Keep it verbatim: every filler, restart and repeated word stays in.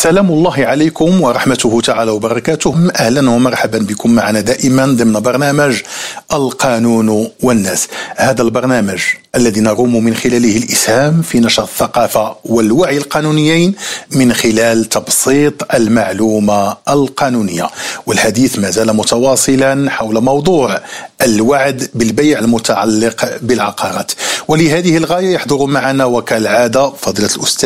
سلام الله عليكم ورحمته تعالى وبركاته. أهلا ومرحبا بكم معنا دائما ضمن برنامج القانون والناس. هذا البرنامج الذي نروم من خلاله الإسهام في نشر الثقافة والوعي القانونيين من خلال تبسيط المعلومة القانونية، والحديث ما زال متواصلا حول موضوع الوعد بالبيع المتعلق بالعقارات. ولهذه الغاية يحضر معنا وكالعادة فضيلة الأستاذ